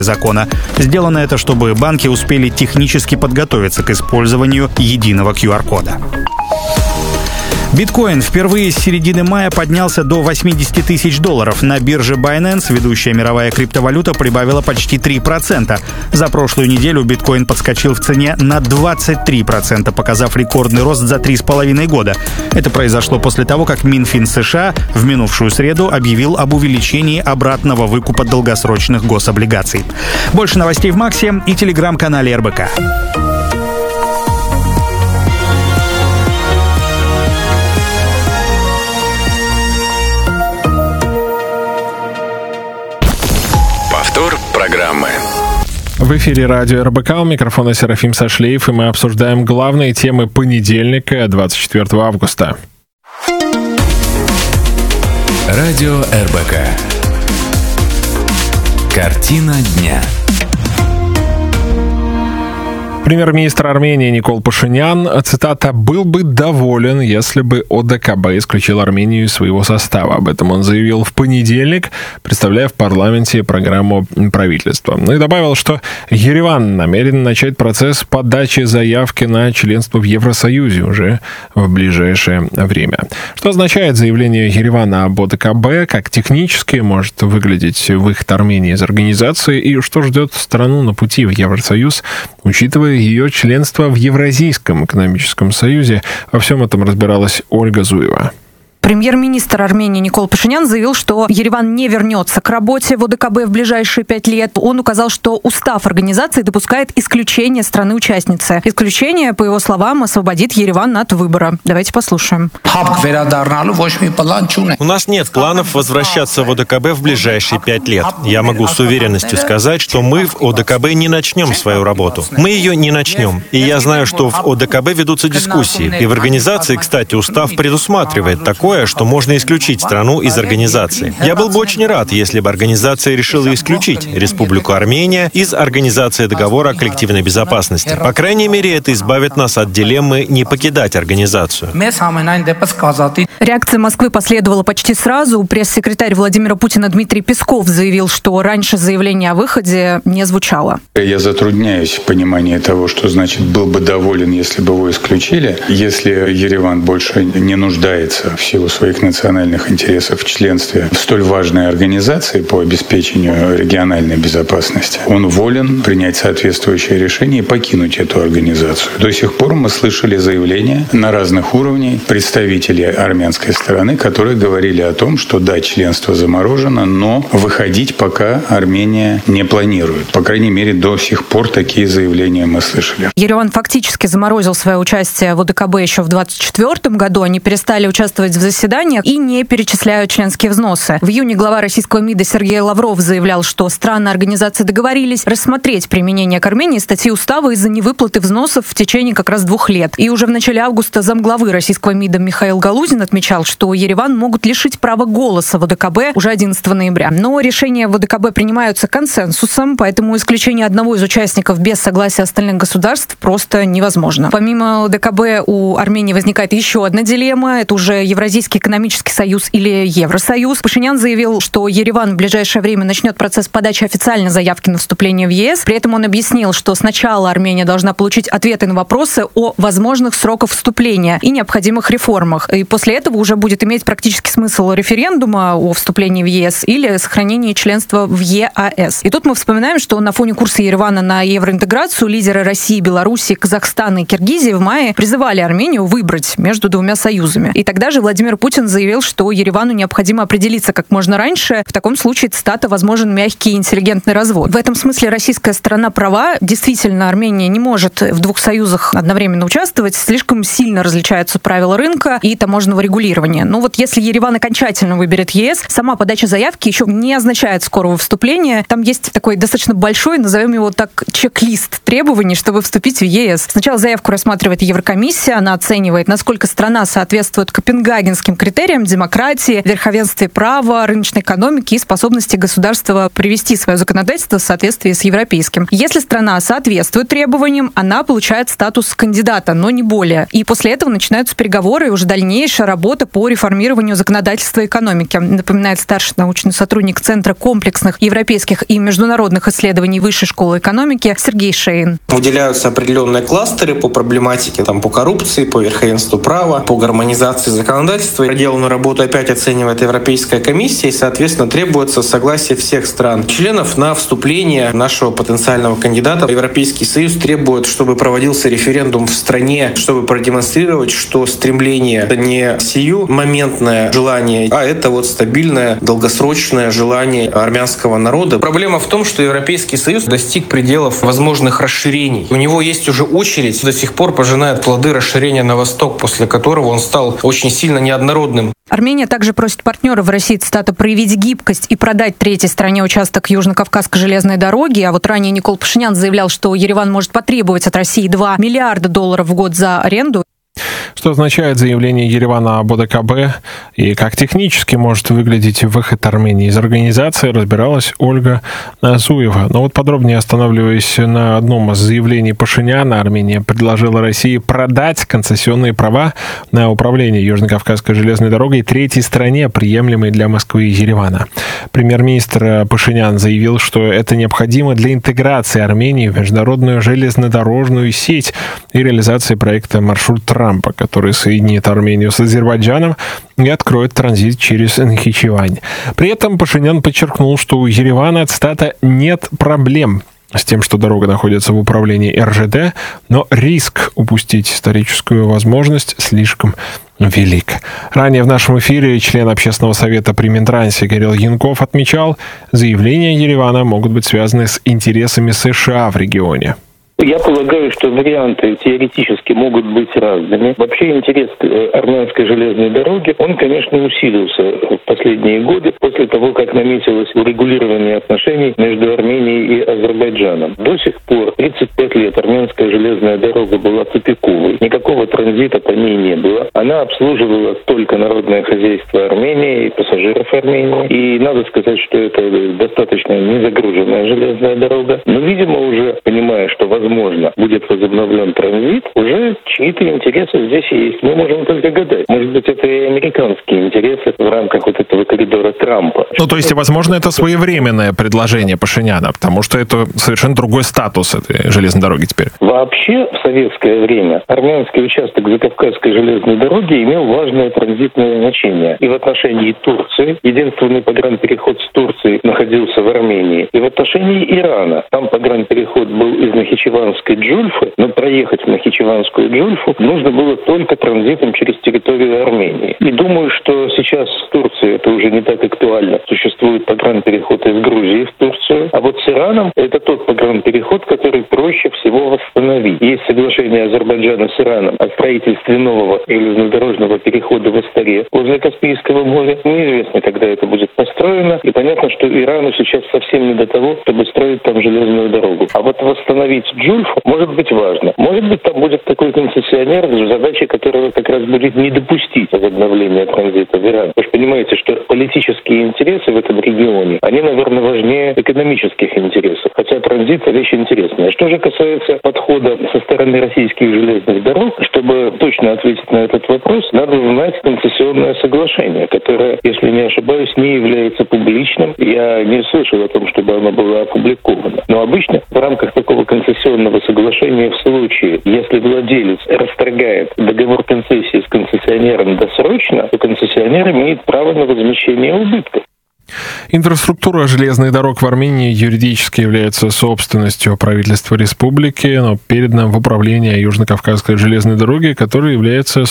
закона. Сделано это, чтобы банки успели технически подготовиться к использованию единого QR-кода. Биткоин впервые с середины мая поднялся до $80 тысяч. На бирже Binance ведущая мировая криптовалюта прибавила почти 3%. За прошлую неделю биткоин подскочил в цене на 23%, показав рекордный рост за 3,5 года. Это произошло после того, как Минфин США в минувшую среду объявил об увеличении обратного выкупа долгосрочных гособлигаций. Больше новостей в Максе и телеграм-канале РБК. Программы. В эфире радио РБК, у микрофона Серафим Сашлеев, и мы обсуждаем главные темы понедельника, 24 августа. Радио РБК. Картина дня. Премьер-министр Армении Никол Пашинян, цитата, «был бы доволен, если бы ОДКБ исключил Армению из своего состава». Об этом он заявил в понедельник, представляя в парламенте программу правительства. Ну и добавил, что Ереван намерен начать процесс подачи заявки на членство в Евросоюзе уже в ближайшее время. Что означает заявление Еревана об ОДКБ, как технически может выглядеть выход Армении из организации и что ждет страну на пути в Евросоюз, учитывая ее членство в Евразийском экономическом союзе. Во всем этом разбиралась Ольга Зуева. Премьер-министр Армении Никол Пашинян заявил, что Ереван не вернется к работе в ОДКБ в ближайшие 5 лет. Он указал, что устав организации допускает исключение страны-участницы. Исключение, по его словам, освободит Ереван от выбора. Давайте послушаем. У нас нет планов возвращаться в ОДКБ в ближайшие 5 лет. Я могу с уверенностью сказать, что мы в ОДКБ не начнем свою работу. Мы ее не начнем. И я знаю, что в ОДКБ ведутся дискуссии. И в организации, кстати, устав предусматривает такое, что можно исключить страну из организации. Я был бы очень рад, если бы организация решила исключить Республику Армения из Организации договора о коллективной безопасности. По крайней мере, это избавит нас от дилеммы не покидать организацию. Реакция Москвы последовала почти сразу. Пресс-секретарь Владимира Путина Дмитрий Песков заявил, что раньше заявление о выходе не звучало. Я затрудняюсь в понимании того, что значит «был бы доволен, если бы его исключили». Если Ереван больше не нуждается в силу своих национальных интересов в членстве в столь важной организации по обеспечению региональной безопасности, он волен принять соответствующее решение и покинуть эту организацию. До сих пор мы слышали заявления на разных уровнях представителей армянской стороны, которые говорили о том, что да, членство заморожено, но выходить пока Армения не планирует. По крайней мере, до сих пор такие заявления мы слышали. Ереван фактически заморозил свое участие в ОДКБ еще в 2024 году. Они перестали участвовать в заседаниях и не перечисляют членские взносы. В июне глава российского МИДа Сергей Лавров заявлял, что страны организации договорились рассмотреть применение к Армении статьи устава из-за невыплаты взносов в течение как раз 2 лет. И уже в начале августа замглавы российского МИДа Михаил Галузин отмечал, что Ереван могут лишить права голоса в ОДКБ уже 11 ноября. Но решения в ОДКБ принимаются консенсусом, поэтому исключение одного из участников без согласия остальных государств просто невозможно. Помимо ОДКБ у Армении возникает еще одна дилемма. Это уже Евразийский экономический союз или Евросоюз. Пашинян заявил, что Ереван в ближайшее время начнет процесс подачи официальной заявки на вступление в ЕС. При этом он объяснил, что сначала Армения должна получить ответы на вопросы о возможных сроках вступления и необходимых реформах. И после этого уже будет иметь практический смысл референдума о вступлении в ЕС или сохранении членства в ЕАЭС. И тут мы вспоминаем, что на фоне курса Еревана на евроинтеграцию лидеры России, Беларуси, Казахстана и Киргизии в мае призывали Армению выбрать между 2 союзами. И тогда же Владимир Путин заявил, что Еревану необходимо определиться как можно раньше. В таком случае, цитата, возможен мягкий и интеллигентный развод. В этом смысле российская сторона права. Действительно, Армения не может в 2 союзах одновременно участвовать. Слишком сильно различаются правила рынка и таможенного регулирования. Но вот если Ереван окончательно выберет ЕС, сама подача заявки еще не означает скорого вступления. Там есть такой достаточно большой, назовем его так, чек-лист требований, чтобы вступить в ЕС. Сначала заявку рассматривает Еврокомиссия. Она оценивает, насколько страна соответствует Копенгагенским копенгагенским критериям демократии, верховенстве права, рыночной экономики и способности государства привести свое законодательство в соответствии с европейским. Если страна соответствует требованиям, она получает статус кандидата, но не более. И после этого начинаются переговоры и уже дальнейшая работа по реформированию законодательства и экономики, напоминает старший научный сотрудник Центра комплексных европейских и международных исследований Высшей школы экономики Сергей Шейн. Выделяются определенные кластеры по проблематике, по коррупции, по верховенству права, по гармонизации законодательства. Проделанную работу опять оценивает Европейская комиссия и, соответственно, требуется согласие всех стран-членов на вступление нашего потенциального кандидата. Европейский Союз требует, чтобы проводился референдум в стране, чтобы продемонстрировать, что стремление — это не сиюмоментное желание, а это стабильное, долгосрочное желание армянского народа. Проблема в том, что Европейский Союз достиг пределов возможных расширений. У него есть уже очередь, до сих пор пожинает плоды расширения на восток, после которого он стал очень сильно неоднородным. Армения также просит партнеров в России, цитата, проявить гибкость и продать третьей стране участок Южно-Кавказской железной дороги. А ранее Никол Пашинян заявлял, что Ереван может потребовать от России $2 миллиарда в год за аренду. Что означает заявление Еревана об ОДКБ и как технически может выглядеть выход Армении из организации, разбиралась Ольга Назуева. Но подробнее останавливаясь на одном из заявлений Пашиняна, Армения предложила России продать концессионные права на управление Южно-Кавказской железной дорогой третьей стране, приемлемой для Москвы и Еревана. Премьер-министр Пашинян заявил, что это необходимо для интеграции Армении в международную железнодорожную сеть и реализации проекта «Маршрут Трампа», который соединит Армению с Азербайджаном и откроет транзит через Нахичевань. При этом Пашинян подчеркнул, что у Еревана, цитата, «нет проблем с тем, что дорога находится в управлении РЖД, но риск упустить историческую возможность слишком велик». Ранее в нашем эфире член Общественного совета при Минтрансе Кирилл Янков отмечал, заявления Еревана могут быть связаны с интересами США в регионе. Я полагаю, что варианты теоретически могут быть разными. Вообще интерес к армянской железной дороге, он, конечно, усилился в последние годы после того, как наметилось урегулирование отношений между Арменией и Азербайджаном. До сих пор, 35 лет, армянская железная дорога была тупиковой. Никакого транзита по ней не было. Она обслуживала только народное хозяйство Армении и пассажиров Армении. И надо сказать, что это достаточно незагруженная железная дорога. Но, видимо, уже понимая, что возможно будет возобновлен транзит, уже чьи-то интересы здесь есть. Мы можем только гадать. Может быть, это и американские интересы в рамках этого коридора Трампа. То есть, возможно, это своевременное предложение Пашиняна, потому что это совершенно другой статус этой железной дороги теперь. Вообще, в советское время армянский участок Закавказской железной дороги имел важное транзитное значение. И в отношении Турции, единственный погранпереход с Турцией находился в Армении, и в отношении Ирана. Там погранпереход был из Нахичеванской Джульфы, но проехать в Нахичеванскую Джульфу нужно было только транзитом через территорию Армении. И думаю, что сейчас с Турцией это уже не так актуально. Существует погранпереход из Грузии в Турцию. А с Ираном это тот погранпереход, который проще всего восстановить. Есть соглашение Азербайджана с Ираном о строительстве нового железнодорожного перехода в Астаре возле Каспийского моря. Неизвестно, когда это будет построено. И понятно, что Ирану сейчас совсем не до того, чтобы строить там железную дорогу. А восстановить Джульфу может быть важно. Может быть, там будет такой концессионер, задача которого как раз будет не допустить возобновления транзита в Иран. Вы же понимаете, что политические интересы в этом регионе, они, наверное, важнее экономических интересов. Хотя транзит — вещь интересная. Что же касается подхода со стороны российских железных дорог, чтобы точно ответить на этот вопрос, надо узнать концессионное соглашение, которое, если не ошибаюсь, не является публичным. Я не слышал о том, чтобы оно было опубликовано. Но обычно в рамках такого концессионного соглашения в случае, если владелец расторгает договор концессии с концессионером досрочно, то концессионер имеет право на возмещение убытков. Инфраструктура железных дорог в Армении юридически является собственностью правительства республики, но передана в управление Южно-Кавказской железной дороги, которая является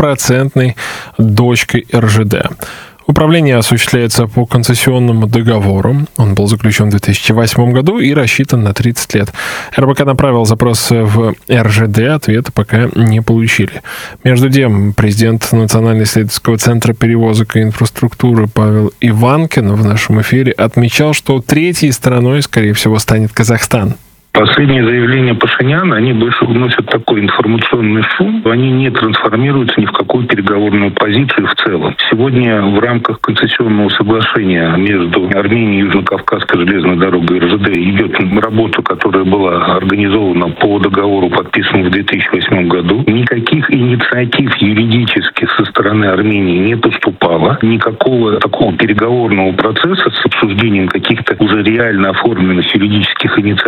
100% дочкой РЖД. Управление осуществляется по концессионному договору. Он был заключен в 2008 году и рассчитан на 30 лет. РБК направил запрос в РЖД, ответа пока не получили. Между тем, президент Национального исследовательского центра перевозок и инфраструктуры Павел Иванкин в нашем эфире отмечал, что третьей страной, скорее всего, станет Казахстан. Последние заявления Пашиняна, они больше вносят такой информационный шум, они не трансформируются ни в какую переговорную позицию в целом. Сегодня в рамках концессионного соглашения между Арменией и Южно-Кавказской железной дорогой и РЖД идет работа, которая была организована по договору, подписанному в 2008 году. Никаких инициатив юридических со стороны Армении не поступало. Никакого такого переговорного процесса с обсуждением каких-то уже реально оформленных юридических инициатив